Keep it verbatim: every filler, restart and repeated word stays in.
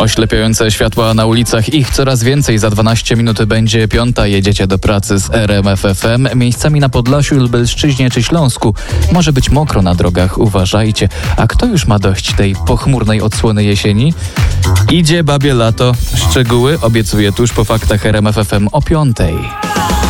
Oślepiające światła na ulicach, ich coraz więcej. Za dwanaście minut będzie piąta. Jedziecie do pracy z R M F F M. Miejscami na Podlasiu, Lubelszczyźnie czy Śląsku może być mokro na drogach. Uważajcie. A kto już ma dość tej pochmurnej odsłony jesieni? Idzie babie lato. Szczegóły obiecuję tuż po faktach R M F F M o piątej.